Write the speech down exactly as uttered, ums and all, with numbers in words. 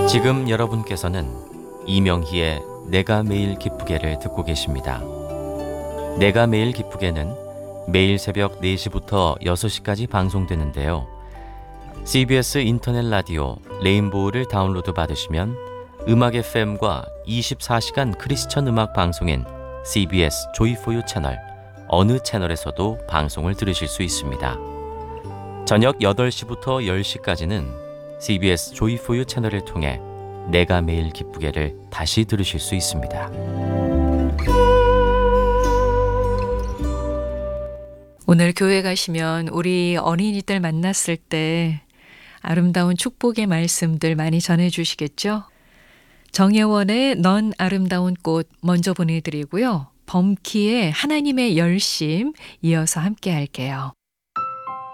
지금 여러분께서는 이명희의 내가 매일 기쁘게를 듣고 계십니다. 내가 매일 기쁘게는 매일 새벽 네 시부터 여섯 시까지 방송되는데요. 씨비에스 인터넷 라디오 레인보우를 다운로드 받으시면 음악 에프엠과 이십사 시간 크리스천 음악 방송인 씨비에스 조이포유 채널 어느 채널에서도 방송을 들으실 수 있습니다. 저녁 여덟 시부터 열 시까지는 씨비에스 조이포유 채널을 통해 내가 매일 기쁘게를 다시 들으실 수 있습니다. 오늘 교회 가시면 우리 어린이들 만났을 때 아름다운 축복의 말씀들 많이 전해주시겠죠? 정혜원의 넌 아름다운 꽃 먼저 보내드리고요. 범키의 하나님의 열심 이어서 함께 할게요.